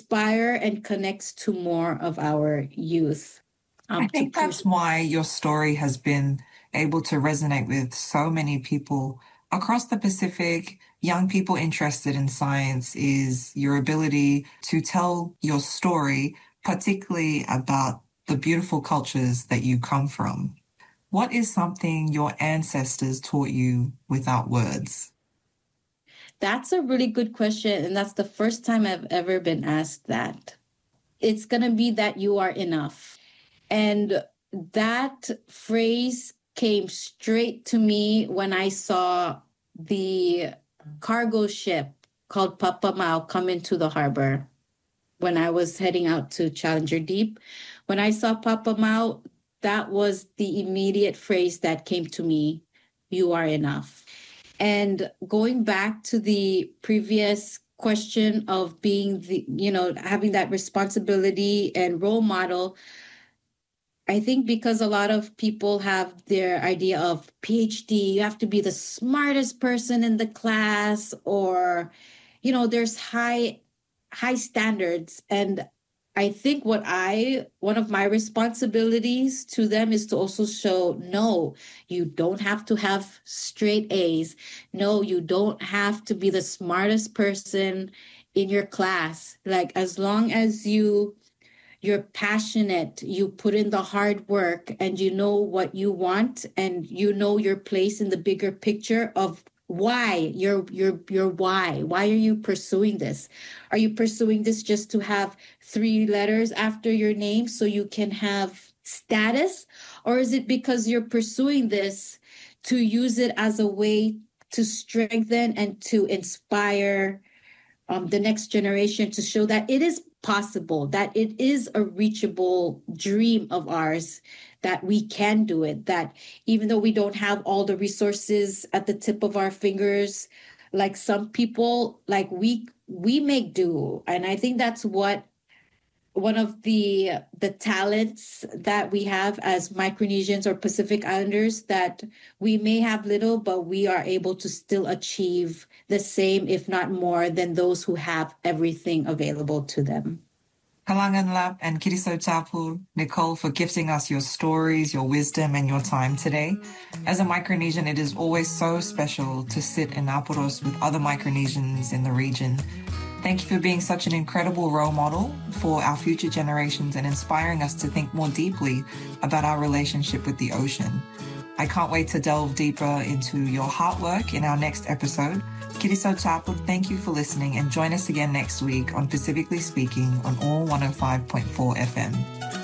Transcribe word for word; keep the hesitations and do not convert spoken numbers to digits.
inspire and connects to more of our youth. Um, I think to that's why your story has been able to resonate with so many people across the Pacific. Young people interested in science is your ability to tell your story, particularly about the beautiful cultures that you come from. What is something your ancestors taught you without words? That's a really good question. And that's the first time I've ever been asked that. It's going to be that you are enough. And that phrase came straight to me when I saw the cargo ship called Papa Mau come into the harbor when I was heading out to Challenger Deep. When I saw Papa Mau, that was the immediate phrase that came to me, you are enough. And going back to the previous question of being the, you know, having that responsibility and role model, I think because a lot of people have their idea of PhD, you have to be the smartest person in the class, or, you know, there's high, high standards. And I think what I, one of my responsibilities to them is to also show, no, you don't have to have straight A's. No, you don't have to be the smartest person in your class. Like, as long as you, you're passionate, you put in the hard work, and you know what you want, and you know your place in the bigger picture of why your your your why why are you pursuing this? Are you pursuing this just to have three letters after your name so you can have status, or is it because you're pursuing this to use it as a way to strengthen and to inspire um, the next generation, to show that it is possible, that it is a reachable dream of ours, that we can do it, that even though we don't have all the resources at the tip of our fingers, like some people, like we we make do. And I think that's what one of the the talents that we have as Micronesians or Pacific Islanders, that we may have little, but we are able to still achieve the same, if not more, than those who have everything available to them. Kalangan Lap and Kiriso Tapu, Nicole, for gifting us your stories, your wisdom, and your time today. As a Micronesian, it is always so special to sit in Apuros with other Micronesians in the region. Thank you for being such an incredible role model for our future generations and inspiring us to think more deeply about our relationship with the ocean. I can't wait to delve deeper into your heart work in our next episode. Kiriso Tapu, thank you for listening, and join us again next week on Pacifically Speaking on All one oh five point four F M.